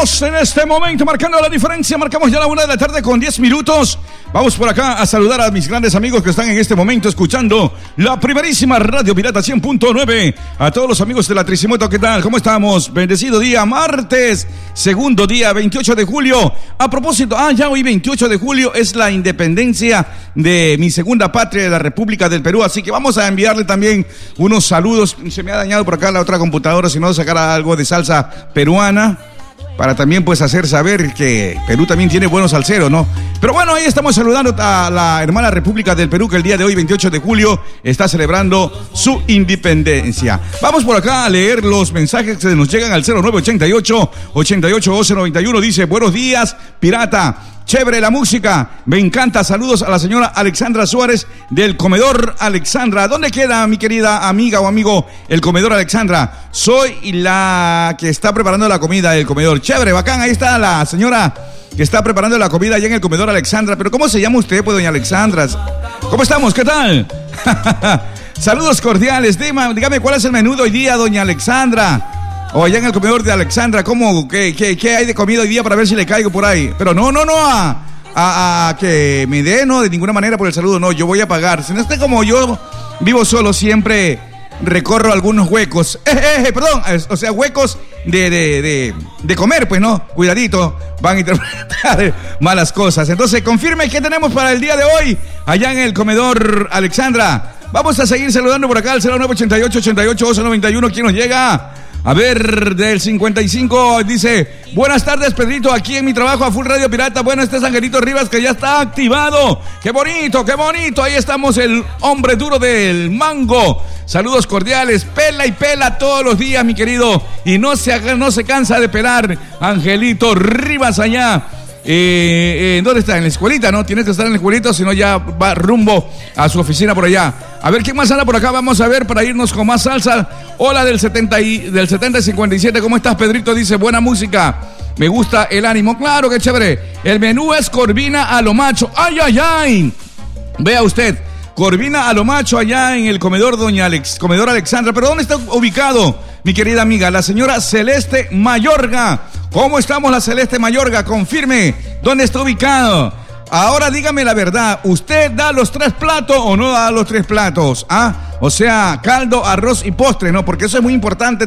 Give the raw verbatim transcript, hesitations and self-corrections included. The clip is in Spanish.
Estamos en este momento marcando la diferencia. Marcamos ya la una de la tarde con diez minutos. Vamos por acá a saludar a mis grandes amigos que están en este momento escuchando la primerísima Radio Pirata cien punto nueve. A todos los amigos de la Tricimoto, ¿qué tal? ¿Cómo estamos? Bendecido día, martes, segundo día, veintiocho de julio. A propósito, ah, ya hoy veintiocho de julio es la independencia de mi segunda patria, de la República del Perú. Así que vamos a enviarle también unos saludos. Se me ha dañado por acá la otra computadora, si no sacar algo de salsa peruana, para también pues hacer saber que Perú también tiene buenos salseros, ¿no? Pero bueno, ahí estamos saludando a la hermana República del Perú, que el día de hoy, veintiocho de julio, está celebrando su independencia. Vamos por acá a leer los mensajes que nos llegan al cero nueve ochenta y ocho, ochenta y ocho, doce, noventa y uno. Dice: buenos días, pirata. Chévere la música, me encanta. Saludos a la señora Alexandra Suárez del Comedor Alexandra. ¿Dónde queda, mi querida amiga o amigo, el Comedor Alexandra? Soy la que está preparando la comida del comedor. Chévere, bacán, ahí está la señora que está preparando la comida allá en el Comedor Alexandra. Pero ¿cómo se llama usted, pues, doña Alexandra? ¿Cómo estamos? ¿Qué tal? Saludos cordiales. Dígame, dígame cuál es el menú de hoy día, doña Alexandra. O allá en el Comedor de Alexandra, ¿cómo? ¿Qué, qué, qué hay de comida hoy día para ver si le caigo por ahí? Pero no, no, no, a, a, a que me dé, no, de ninguna manera por el saludo, no, yo voy a pagar. Si no esté como yo, vivo solo, siempre recorro algunos huecos, eh, eh, eh, perdón, o sea, huecos de, de, de, de comer, pues, ¿no? Cuidadito, van a interpretar malas cosas. Entonces, confirme qué tenemos para el día de hoy, allá en el Comedor Alexandra. Vamos a seguir saludando por acá al cero nueve ochenta y ocho, ochenta y ocho, doce, noventa y uno. ¿Quién nos llega? A ver, del cincuenta y cinco dice: buenas tardes, Pedrito, aquí en mi trabajo a Full Radio Pirata. Bueno, este es Angelito Rivas, que ya está activado. ¡Qué bonito, qué bonito! Ahí estamos, el hombre duro del mango. Saludos cordiales, pela y pela todos los días, mi querido. Y no se, no se cansa de pelar, Angelito Rivas allá. Eh, eh, ¿Dónde está? En la escuelita, ¿no? Tienes que estar en la escuelita, si no ya va rumbo a su oficina por allá. A ver, ¿quién más anda por acá? Vamos a ver para irnos con más salsa. Hola del setenta y, del setenta y cincuenta y siete, ¿cómo estás, Pedrito? Dice: buena música, me gusta el ánimo. Claro, que chévere. El menú es corvina a lo macho. ¡Ay, ay, ay! Vea usted, corvina a lo macho allá en el comedor Doña Alex, Comedor Alexandra. ¿Pero dónde está ubicado, mi querida amiga? La señora Celeste Mayorga. ¿Cómo estamos, la Celeste Mayorga? Confirme, ¿dónde está ubicado? Ahora dígame la verdad, ¿usted da los tres platos o no da los tres platos? ¿Ah? O sea, caldo, arroz y postre, ¿no? Porque eso es muy importante